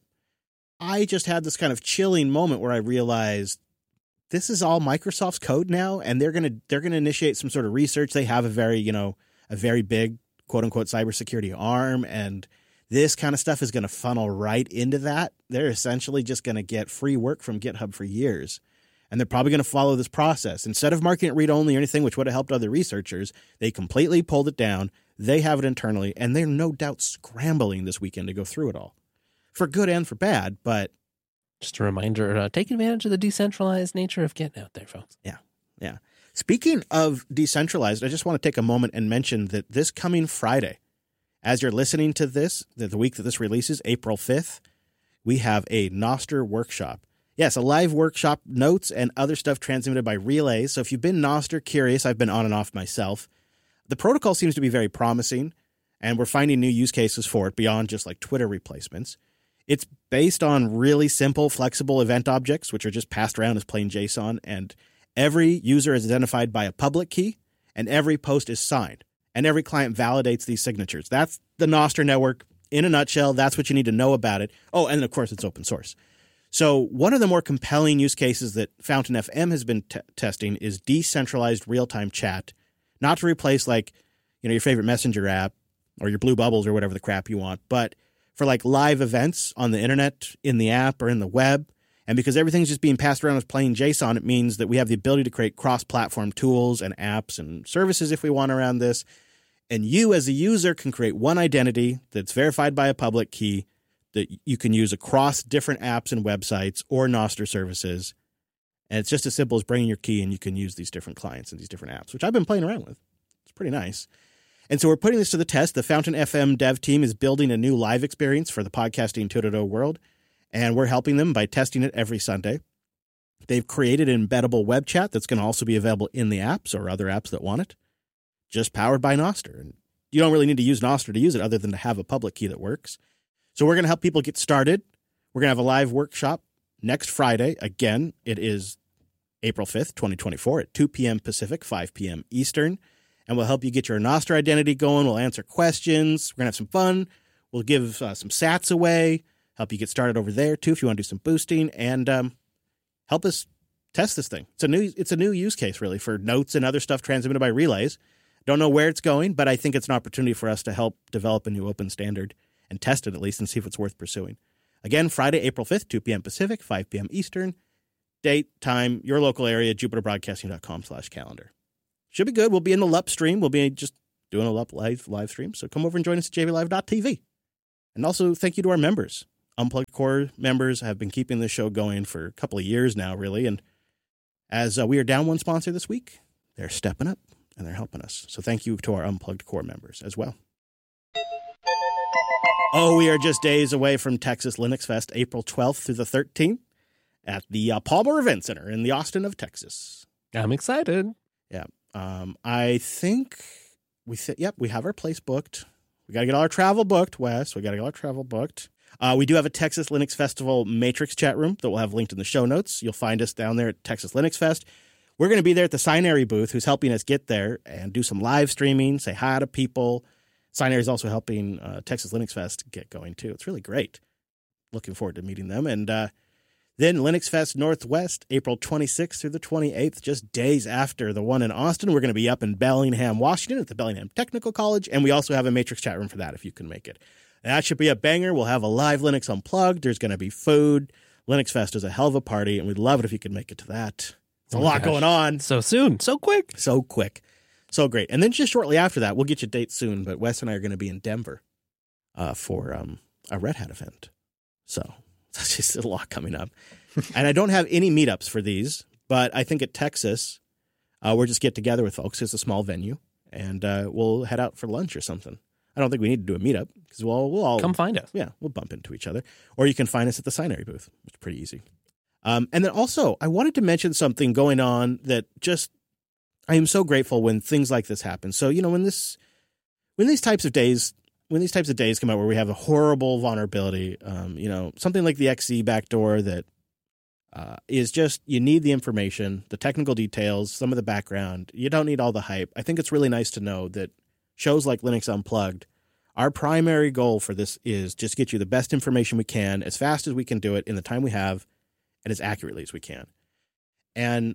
I just had this kind of chilling moment where I realized this is all Microsoft's code now, and they're gonna they're gonna initiate some sort of research. They have a very, you know, a very big quote unquote cybersecurity arm, and this kind of stuff is going to funnel right into that. They're essentially just going to get free work from GitHub for years. And they're probably going to follow this process. Instead of marking it read-only or anything, which would have helped other researchers, they completely pulled it down. They have it internally, and they're no doubt scrambling this weekend to go through it all. For good and for bad, but... Just a reminder, uh, take advantage of the decentralized nature of Git out there, folks. Yeah, yeah. Speaking of decentralized, I just want to take a moment and mention that this coming Friday, as you're listening to this, the, the week that this releases, April fifth, we have a Nostr workshop. Yes, a live workshop, notes, and other stuff transmitted by relays. So if you've been Nostr curious, I've been on and off myself. The protocol seems to be very promising, and we're finding new use cases for it beyond just like Twitter replacements. It's based on really simple, flexible event objects, which are just passed around as plain JSON, and every user is identified by a public key, and every post is signed, and every client validates these signatures. That's the Nostr network in a nutshell. That's what you need to know about it. Oh, and of course, it's open source. So one of the more compelling use cases that Fountain F M has been t- testing is decentralized real-time chat, not to replace like, you know, your favorite messenger app or your Blue Bubbles or whatever the crap you want, but for like live events on the internet, in the app, or in the web. And because everything's just being passed around as plain JSON, it means that we have the ability to create cross-platform tools and apps and services if we want around this. And you as a user can create one identity that's verified by a public key that you can use across different apps and websites or Nostr services. And it's just as simple as bringing your key and you can use these different clients and these different apps, which I've been playing around with. It's pretty nice. And so we're putting this to the test. The Fountain F M dev team is building a new live experience for the podcasting two point oh world, and we're helping them by testing it every Sunday. They've created an embeddable web chat that's going to also be available in the apps or other apps that want it, just powered by Nostr. And you don't really need to use Nostr to use it other than to have a public key that works. So we're going to help people get started. We're going to have a live workshop next Friday. Again, it is April fifth, twenty twenty-four at two p.m. Pacific, five p.m. Eastern. And we'll help you get your Nostr identity going. We'll answer questions. We're going to have some fun. We'll give uh, some sats away, help you get started over there, too, if you want to do some boosting, and um, help us test this thing. It's a new it's a new use case, really, for notes and other stuff transmitted by relays. Don't know where it's going, but I think it's an opportunity for us to help develop a new open standard and test it at least and see if it's worth pursuing. Again, Friday, April fifth, two p.m. Pacific, five p.m. Eastern. Date, time, your local area, jupiterbroadcasting dot com slash calendar. should be good. We'll be in the L U P stream. We'll be just doing a L U P live live stream. So come over and join us at j v live dot t v. And also thank you to our members. Unplugged Core members have been keeping this show going for a couple of years now, really. And as uh, we are down one sponsor this week, they're stepping up and they're helping us. So thank you to our Unplugged Core members as well. Oh, we are just days away from Texas Linux Fest, April twelfth through the thirteenth at the uh, Palmer Event Center in the Austin of Texas. I'm excited. Yeah. Um, I think we th- yep, we have our place booked. We got to get all our travel booked, Wes. We got to get all our travel booked. Uh, we do have a Texas Linux Festival Matrix chat room that we'll have linked in the show notes. You'll find us down there at Texas Linux Fest. We're going to be there at the Sinary booth, who's helping us get there and do some live streaming, say hi to people. Sinary is also helping uh, Texas Linux Fest get going, too. It's really great. Looking forward to meeting them. And uh, then Linux Fest Northwest, April twenty-sixth through the twenty-eighth, just days after the one in Austin. We're going to be up in Bellingham, Washington at the Bellingham Technical College, and we also have a Matrix chat room for that if you can make it. And that should be a banger. We'll have a live Linux Unplugged. There's going to be food. Linux Fest is a hell of a party, and we'd love it if you could make it to that. It's a Oh lot gosh. going on. So soon. So quick. So quick. So great. And then just shortly after that, we'll get you dates soon, but Wes and I are going to be in Denver uh, for um, a Red Hat event. So that's just a lot coming up. And I don't have any meetups for these, but I think at Texas, uh, we'll just get together with folks. It's a small venue, and uh, we'll head out for lunch or something. I don't think we need to do a meetup because we'll, we'll all Come find us. Yeah, we'll bump into each other. Or you can find us at the Sinary booth. It's pretty easy. Um, and then also, I wanted to mention something going on that just, I am so grateful when things like this happen. So, you know, when this, when these types of days, when these types of days come out where we have a horrible vulnerability, um, you know, something like the X E backdoor that uh, is just, you need the information, the technical details, some of the background. You don't need all the hype. I think it's really nice to know that shows like Linux Unplugged, our primary goal for this is just get you the best information we can as fast as we can do it in the time we have and as accurately as we can. And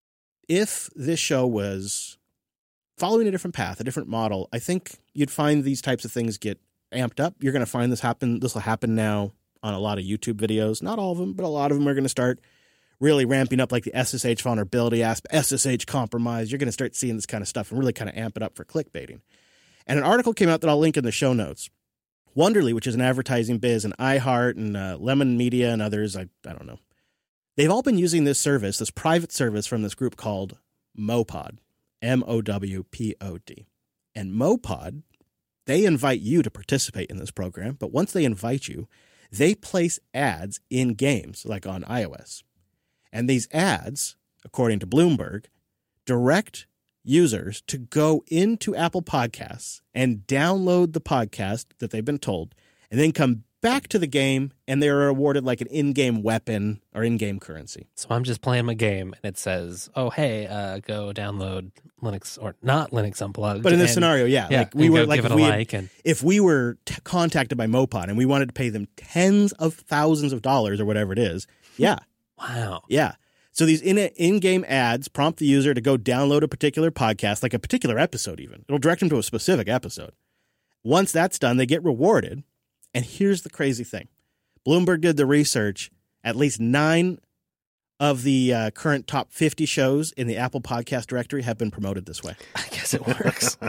if this show was following a different path, a different model, I think you'd find these types of things get amped up. You're going to find this happen. This will happen now on a lot of YouTube videos. Not all of them, but a lot of them are going to start really ramping up, like the S S H vulnerability aspect, S S H compromise. You're going to start seeing this kind of stuff and really kind of amp it up for clickbaiting. And an article came out that I'll link in the show notes. Wonderly, which is an advertising biz, and iHeart and uh, Lemon Media and others, I, I don't know. They've all been using this service, this private service from this group called Mowpod, M O W P O D. And Mowpod, they invite you to participate in this program, but once they invite you, they place ads in games, like on iOS. And these ads, according to Bloomberg, direct users to go into Apple Podcasts and download the podcast that they've been told, and then come back to the game, and they're awarded like an in-game weapon or in-game currency. So I'm just playing my game, and it says, "Oh, hey, uh, go download Linux or not Linux Unplugged." But in this and, scenario, yeah, yeah, like we and were go like give if it a we, had, like, and if we were t- contacted by Mowpod and we wanted to pay them tens of thousands of dollars or whatever it is, yeah, wow, yeah. So these in in-game ads prompt the user to go download a particular podcast, like a particular episode even. It'll direct them to a specific episode. Once that's done, they get rewarded. And here's the crazy thing. Bloomberg did the research. At least nine of the uh, current top fifty shows in the Apple Podcast directory have been promoted this way. I guess it works.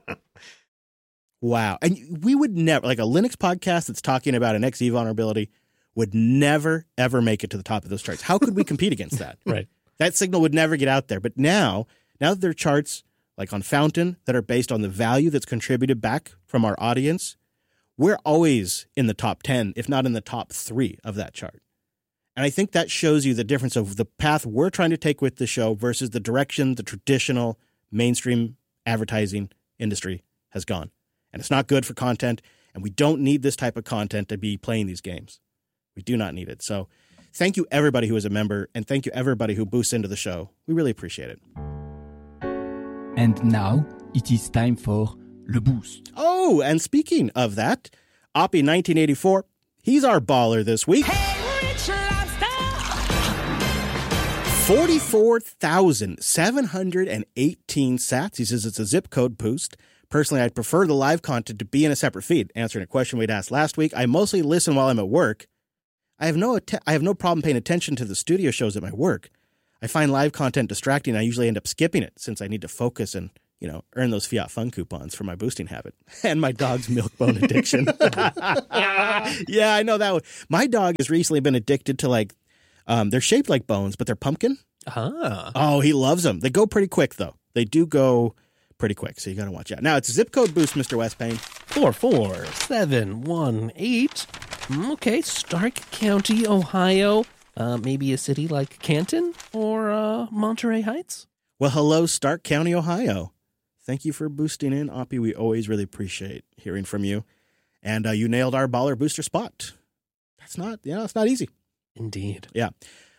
Wow. And we would never, like a Linux podcast that's talking about an X E vulnerability would never, ever make it to the top of those charts. How could we compete against that? Right. That signal would never get out there. But now, now that there are charts like on Fountain that are based on the value that's contributed back from our audience, we're always in the top ten, if not in the top three of that chart. And I think that shows you the difference of the path we're trying to take with the show versus the direction the traditional mainstream advertising industry has gone. And it's not good for content, and we don't need this type of content to be playing these games. We do not need it. So thank you, everybody who is a member, and thank you, everybody who boosts into the show. We really appreciate it. And now it is time for Le Boost. Oh, and speaking of that, Oppie nineteen eighty-four, he's our baller this week. forty-four thousand seven hundred eighteen sats. He says it's a zip code boost. Personally, I'd prefer the live content to be in a separate feed. Answering a question we'd asked last week, I mostly listen while I'm at work. I have no att- I have no problem paying attention to the studio shows at my work. I find live content distracting. I usually end up skipping it since I need to focus and, you know, earn those Fiat Fun coupons for my boosting habit and my dog's milk bone addiction. Yeah, I know that one. My dog has recently been addicted to like, um, they're shaped like bones, but they're pumpkin. Ah. Oh, he loves them. They go pretty quick, though. They do go pretty quick, so you got to watch out. Now, it's zip code boost, Mister West Payne. Four four seven one eight. Okay, Stark County, Ohio. Uh, maybe a city like Canton or uh, Monterey Heights. Well, hello, Stark County, Ohio. Thank you for boosting in, Oppie. We always really appreciate hearing from you. And uh, you nailed our baller booster spot. That's not, you know, it's not easy. Indeed. Yeah.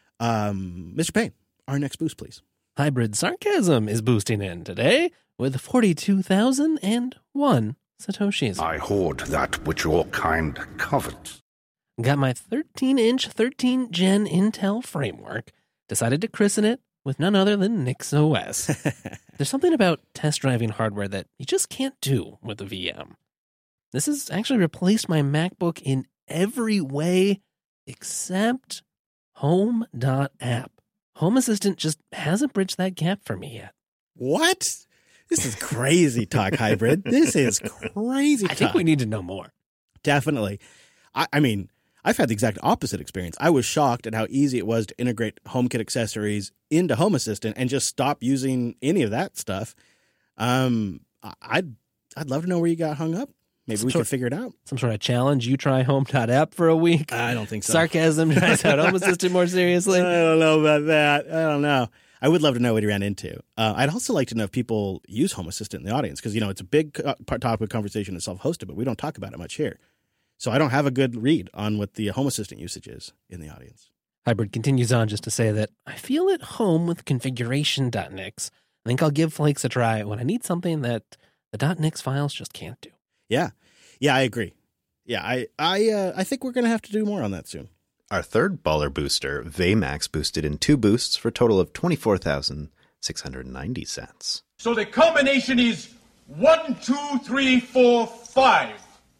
Um, Mister Payne, our next boost, please. Hybrid Sarcasm is boosting in today with forty-two thousand one Satoshis. I hoard that which your kind covets. Got my thirteen-inch, thirteen-gen Intel framework. Decided to christen it with none other than NixOS. There's something about test driving hardware that you just can't do with a V M. This has actually replaced my MacBook in every way except Home.app. Home Assistant just hasn't bridged that gap for me yet. What? This is crazy talk, Hybrid. This is crazy talk. I think we need to know more. Definitely. I, I mean, I've had the exact opposite experience. I was shocked at how easy it was to integrate HomeKit accessories into Home Assistant and just stop using any of that stuff. Um, I'd I'd love to know where you got hung up. Maybe Some we sort- could figure it out. Some sort of challenge. You try Home.app for a week. I don't think so. Sarcasm tries out Home Assistant more seriously. I don't know about that. I don't know. I would love to know what he ran into. Uh, I'd also like to know if people use Home Assistant in the audience because, you know, it's a big uh, topic of conversation and self-hosted, but we don't talk about it much here. So I don't have a good read on what the Home Assistant usage is in the audience. Hybrid continues on just to say that I feel at home with configuration.nix. I think I'll give Flakes a try when I need something that the .nix files just can't do. Yeah. Yeah, I agree. Yeah, I I uh, I think we're going to have to do more on that soon. Our third baller booster, Vmax, boosted in two boosts for a total of twenty-four thousand six hundred ninety cents. So the combination is one, two, three, four, five.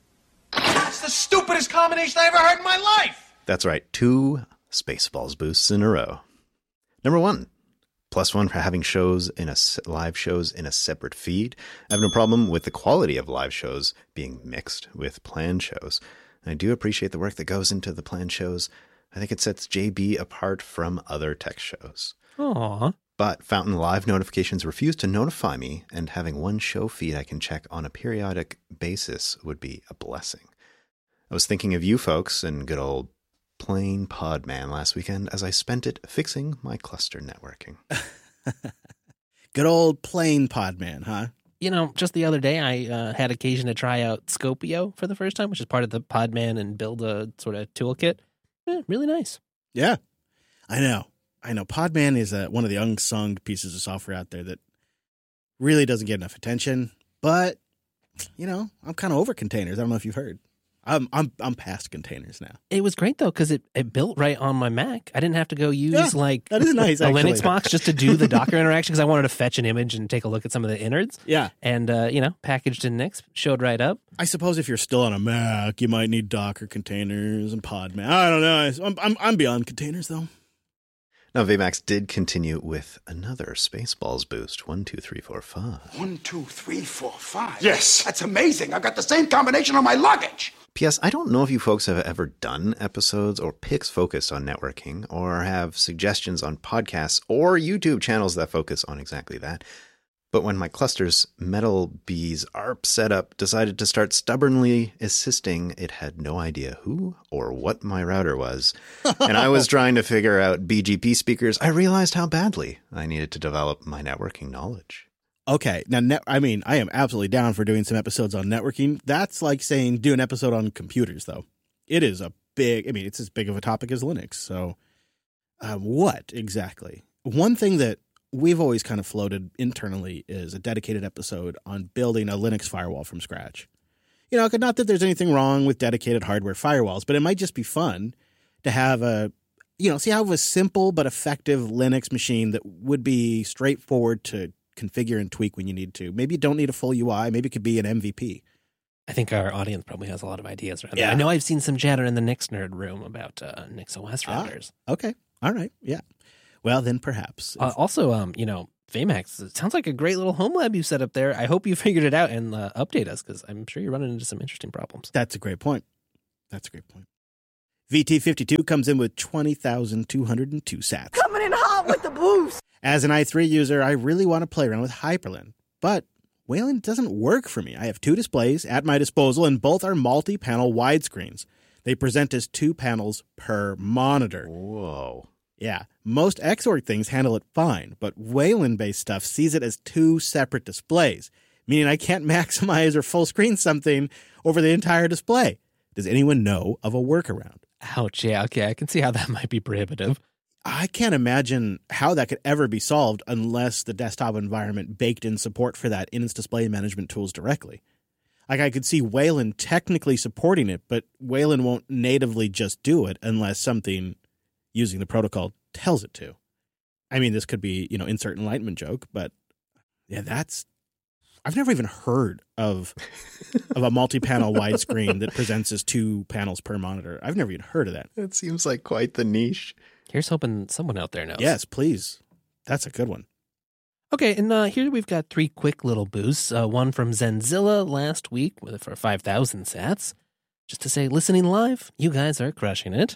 That's the stupidest combination I ever heard in my life. That's right, two Spaceballs boosts in a row. Number one, plus one for having shows in a live shows in a separate feed. I have no problem with the quality of live shows being mixed with planned shows. I do appreciate the work that goes into the planned shows. I think it sets J B apart from other tech shows. Aww. But Fountain Live notifications refuse to notify me, and having one show feed I can check on a periodic basis would be a blessing. I was thinking of you folks and good old plain Podman last weekend as I spent it fixing my cluster networking. Good old plain Podman, huh? You know, just the other day I uh, had occasion to try out Scopio for the first time, which is part of the Podman and Build a sort of toolkit. Eh, really nice. Yeah, I know. I know. Podman is a, one of the unsung pieces of software out there that really doesn't get enough attention. But, you know, I'm kind of over containers. I don't know if you've heard. I'm I'm I'm past containers now. It was great, though, because it, it built right on my Mac. I didn't have to go use, Yeah, like, that is nice, a actually. Linux box just to do the Docker interaction because I wanted to fetch an image and take a look at some of the innards. Yeah. And, uh, you know, packaged in Nix, showed right up. I suppose if you're still on a Mac, you might need Docker containers and Podman. I don't know. I'm I'm, I'm beyond containers, though. Now, Vmax did continue with another Spaceballs boost. One, two, three, four, five. One, two, three, four, five. Yes. That's amazing. I've got the same combination on my luggage. P S. I don't know if you folks have ever done episodes or picks focused on networking or have suggestions on podcasts or YouTube channels that focus on exactly that. But when my cluster's Metal Bees A R P setup decided to start stubbornly insisting it had no idea who or what my router was, and I was trying to figure out B G P speakers, I realized how badly I needed to develop my networking knowledge. Okay. Now, net, I mean, I am absolutely down for doing some episodes on networking. That's like saying do an episode on computers, though. It is a big, I mean, it's as big of a topic as Linux. So um, what exactly? One thing that we've always kind of floated internally is a dedicated episode on building a Linux firewall from scratch. You know, not that there's anything wrong with dedicated hardware firewalls, but it might just be fun to have a, you know, see how a simple but effective Linux machine that would be straightforward to configure and tweak when you need to. Maybe you don't need a full U I. Maybe it could be an M V P. I think our audience probably has a lot of ideas around Yeah. that. I know I've seen some chatter in the Nix nerd room about uh, NixOS Ah. routers. Okay. All right. Yeah. Well, then perhaps. Uh, also, um, you know, Vmax, it sounds like a great little home lab you set up there. I hope you figured it out and uh, update us, because I'm sure you're running into some interesting problems. That's a great point. That's a great point. V T fifty-two comes in with twenty thousand two hundred two sats. Coming in hot with the boost. As an i three user, I really want to play around with Hyperlin, but Wayland doesn't work for me. I have two displays at my disposal, and both are multi-panel widescreens. They present as two panels per monitor. Whoa. Yeah, most Xorg things handle it fine, but Wayland-based stuff sees it as two separate displays, meaning I can't maximize or full screen something over the entire display. Does anyone know of a workaround? Ouch, yeah, okay, I can see how that might be prohibitive. I can't imagine how that could ever be solved unless the desktop environment baked in support for that in its display management tools directly. Like, I could see Wayland technically supporting it, but Wayland won't natively just do it unless something using the protocol tells it to. I mean, this could be, you know, insert enlightenment joke, but yeah, that's, I've never even heard of of a multi-panel widescreen that presents as two panels per monitor. I've never even heard of that. That seems like quite the niche. Here's hoping someone out there knows. Yes, please. That's a good one. Okay, and uh, here we've got three quick little boosts. Uh, one from Zenzilla last week with, for five thousand sats. Just to say, listening live, you guys are crushing it.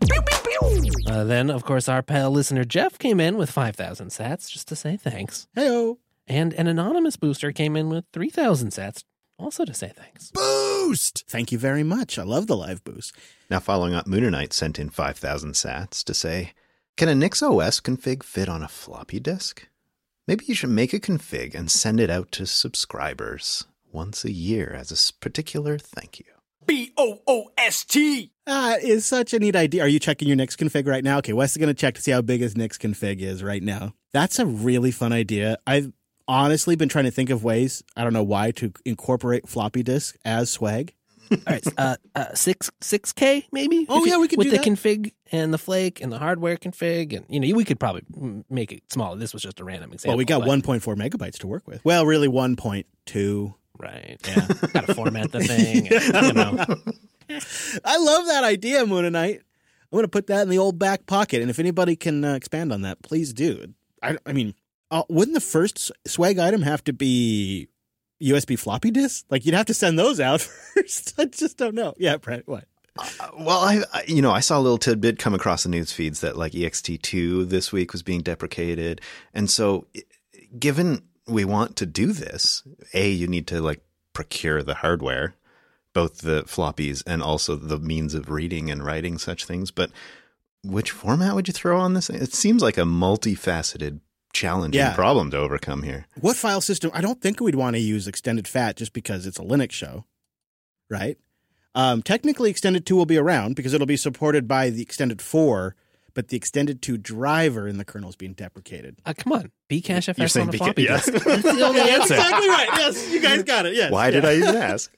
Uh, then, of course, our pal listener Jeff came in with five thousand sats, just to say thanks. Heyo. And an anonymous booster came in with three thousand sats, also to say thanks. Boost! Thank you very much. I love the live boost. Now, following up, Moonernite sent in five thousand sats to say, can a NixOS config fit on a floppy disk? Maybe you should make a config and send it out to subscribers once a year as a particular thank you. B O O S T! Ah, is such a neat idea. Are you checking your Nix config right now? Okay, Wes is going to check to see how big his Nix config is right now. That's a really fun idea. I've honestly been trying to think of ways, I don't know why, to incorporate floppy disk as swag. All right, uh, uh, six six K maybe. Oh, If yeah, you- we could with do the that. config and the flake and the hardware config, and you know we could probably mm, make it smaller. This was just a random example. Well, we got but- one point four megabytes to work with. Well, really one point two. Right. Yeah. Got to format the thing. And, you know. I love that idea, Moonernite. I'm going to put that in the old back pocket, and if anybody can uh, expand on that, please do. I, I mean, uh, wouldn't the first s- swag item have to be U S B floppy disks? Like, you'd have to send those out first. I just don't know. Yeah, Brent, what? Uh, well, I, I, you know, I saw a little tidbit come across the news feeds that like E X T two this week was being deprecated. And so i- given we want to do this, A, you need to like procure the hardware, both the floppies and also the means of reading and writing such things. But which format would you throw on this? It seems like a multifaceted, challenging Yeah. problem to overcome here. What file system? I don't think we'd want to use Extended Fat just because it's a Linux show, right? Um, technically, Extended two will be around because it'll be supported by the Extended four, but the Extended two driver in the kernel is being deprecated. Uh, come on, Bcache F You're S saying on a Bca- floppy yeah. disk. That's the only That's answer. exactly right. Yes, you guys got it. Yes. Why did I even ask?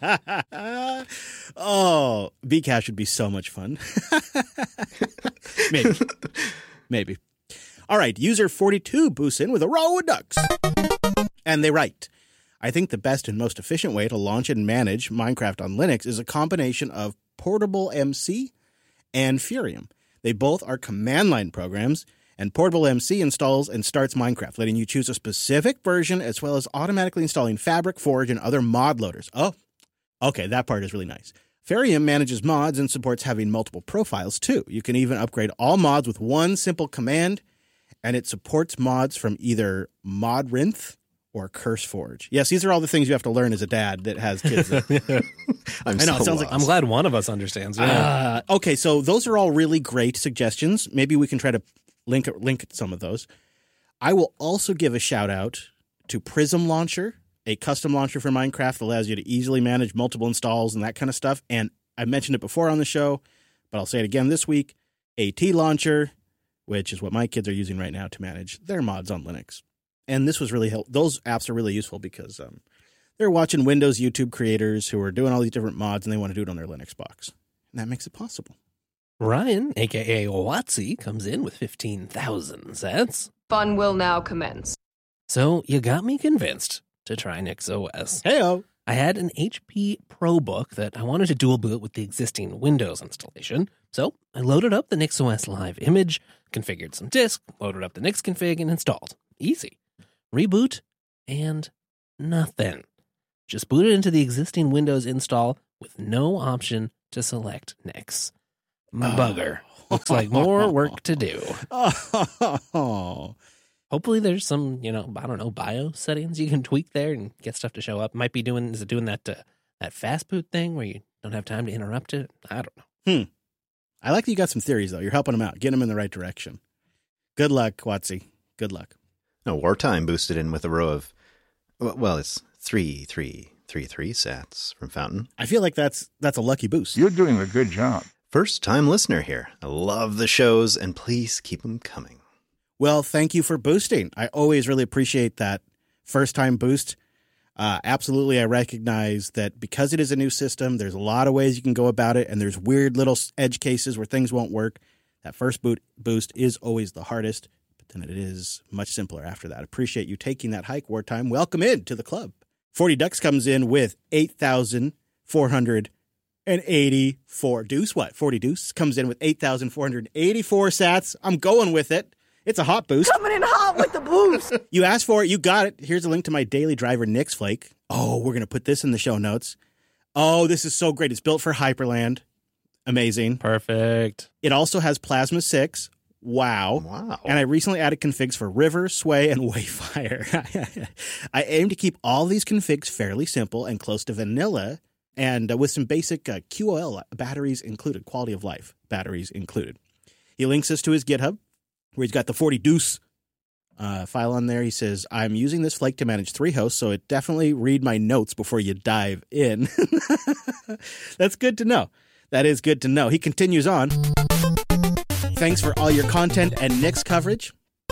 Oh, Bcache would be so much fun. Maybe. Maybe. All right, user forty-two boosts in with a row of ducks. And they write, I think the best and most efficient way to launch and manage Minecraft on Linux is a combination of Portable M C and Furium. They both are command line programs, and Portable M C installs and starts Minecraft, letting you choose a specific version as well as automatically installing Fabric, Forge, and other mod loaders. Oh, okay, that part is really nice. Furium manages mods and supports having multiple profiles, too. You can even upgrade all mods with one simple command, and it supports mods from either Modrinth or CurseForge. Yes, these are all the things you have to learn as a dad that has kids. That, I'm I know, so it sounds like- I'm lost. glad one of us understands. Yeah. Uh, okay, so those are all really great suggestions. Maybe we can try to link link some of those. I will also give a shout out to Prism Launcher, a custom launcher for Minecraft that allows you to easily manage multiple installs and that kind of stuff. And I mentioned it before on the show, but I'll say it again this week. AT Launcher, which is what my kids are using right now to manage their mods on Linux. And this was really helpful. Those apps are really useful because um, they're watching Windows YouTube creators who are doing all these different mods and they want to do it on their Linux box. And that makes it possible. Ryan, a k a. Watsy, comes in with fifteen thousand sats. Fun will now commence. So you got me convinced to try NixOS. Heyo. I had an H P ProBook that I wanted to dual boot with the existing Windows installation. So I loaded up the NixOS Live image, configured some disk, loaded up the Nix config, and installed. Easy. Reboot, and nothing. Just boot it into the existing Windows install with no option to select Nix. Bugger. Looks like more work to do. Oh. Hopefully there's some, you know, I don't know, BIOS settings you can tweak there and get stuff to show up. Might be doing, is it doing that uh, that fast boot thing where you don't have time to interrupt it? I don't know. Hmm. I like that you got some theories, though. You're helping them out, getting them in the right direction. Good luck, Watsy. Good luck. No, Wartime boosted in with a row of, well, it's three, three, three, three sats from Fountain. I feel like that's that's a lucky boost. You're doing a good job. First time listener here. I love the shows, and please keep them coming. Well, thank you for boosting. I always really appreciate that first time boost. Uh, absolutely, I recognize that because it is a new system, there's a lot of ways you can go about it, and there's weird little edge cases where things won't work. That first boot boost is always the hardest, but then it is much simpler after that. Appreciate you taking that hike, Wartime. Welcome in to the club. forty Ducks comes in with eight thousand four hundred eighty-four. Deuce, what? forty Deuce comes in with eight thousand four hundred eighty-four sats. I'm going with it. It's a hot boost. Coming in hot with the boost. You asked for it. You got it. Here's a link to my daily driver, Nix Flake. Oh, we're going to put this in the show notes. Oh, this is so great. It's built for Hyperland. Amazing. Perfect. It also has Plasma six. Wow. Wow. And I recently added configs for River, Sway, and Wayfire. I aim to keep all these configs fairly simple and close to vanilla, and uh, with some basic uh, Q O L batteries included, quality of life batteries included. He links us to his GitHub, where he's got the forty Deuce uh, file on there. He says, I'm using this Flake to manage three hosts, so it definitely read my notes before you dive in. That's good to know. That is good to know. He continues on. Thanks for all your content and Nix coverage.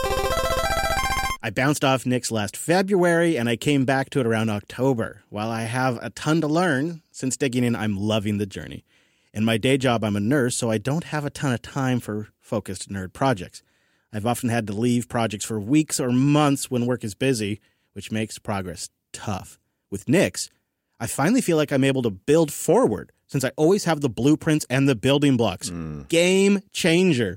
I bounced off Nix last February, and I came back to it around October. While I have a ton to learn, since digging in, I'm loving the journey. In my day job, I'm a nurse, so I don't have a ton of time for focused nerd projects. I've often had to leave projects for weeks or months when work is busy, which makes progress tough. With Nix, I finally feel like I'm able to build forward, since I always have the blueprints and the building blocks. Mm. Game changer.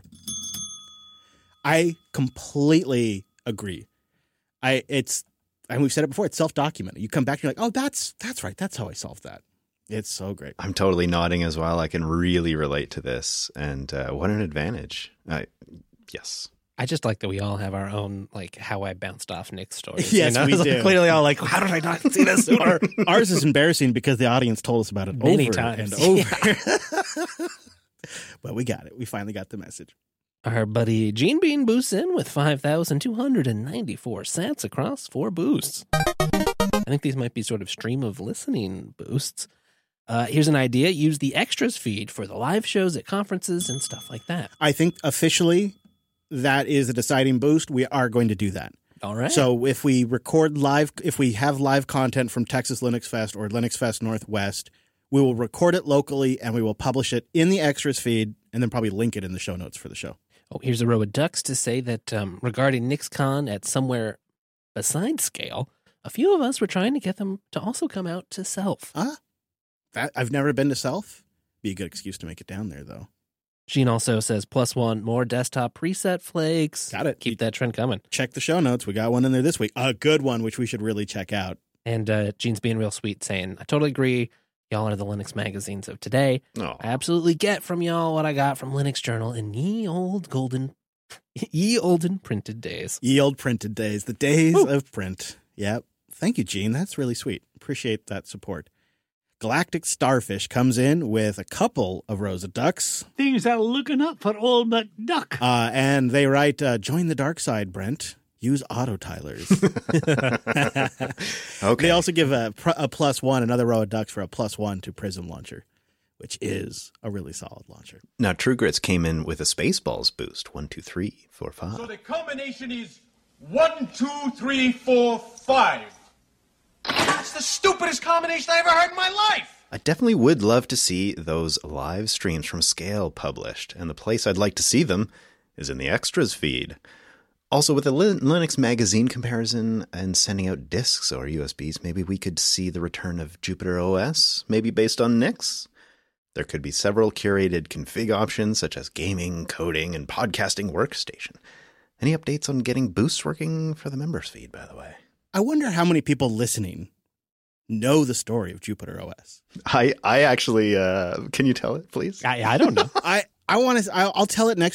I completely agree. I it's and we've said it before, it's self-documented. You come back and you're like, oh, that's that's right. That's how I solved that. It's so great. I'm totally nodding as well. I can really relate to this. And uh, what an advantage. Uh, yes. I just like that we all have our own, like, how I bounced off Nix stories. Yes, you know? we It's do. like clearly all like, how did I not see this sooner? Ours is embarrassing because the audience told us about it Many over times. and over. But we got it. We finally got the message. Our buddy Gene Bean boosts in with five thousand two hundred ninety-four sats across four boosts. I think these might be sort of stream of listening boosts. Uh, here's an idea. Use the extras feed for the live shows at conferences and stuff like that. I think officially that is the deciding boost. We are going to do that. All right. So if we record live, if we have live content from Texas Linux Fest or Linux Fest Northwest, we will record it locally and we will publish it in the extras feed and then probably link it in the show notes for the show. Oh, here's a row of ducks to say that um, regarding NixCon at somewhere besides Scale, a few of us were trying to get them to also come out to Self. Ah, that I've never been to Self. Be a good excuse to make it down there, though. Gene also says plus one more desktop preset flakes. Got it. Keep You that trend coming. check the show notes. We got one in there this week. A good one, which we should really check out. And uh, Gene's being real sweet, saying, I totally agree. Y'all are the Linux magazines of today. Oh. I absolutely get from y'all what I got from Linux Journal in ye old golden, ye olden printed days. Ye old printed days, the days Woo. of print. Yep. Thank you, Gene. That's really sweet. Appreciate that support. Galactic Starfish comes in with a couple of rows of ducks. Things are looking up for old McDuck. Uh, and they write, uh, join the dark side, Brent. Use auto tilers. Okay. They also give a, pr- a plus one, another row of ducks for a plus one to Prism Launcher, which is a really solid launcher. Now, True Grits came in with a Spaceballs boost. One, two, three, four, five. So the combination is one, two, three, four, five. That's the stupidest combination I ever heard in my life. I definitely would love to see those live streams from Scale published, and the place I'd like to see them is in the extras feed. Also, with the Lin- Linux magazine comparison and sending out disks or U S Bs, maybe we could see the return of Jupyter O S, maybe based on Nix. There could be several curated config options such as gaming, coding, and podcasting workstation. Any updates on getting boosts working for the members feed, by the way? I wonder how many people listening know the story of Jupiter O S. I, I actually, uh, can you tell it, please? I, I don't know. I, I want to, I'll tell it next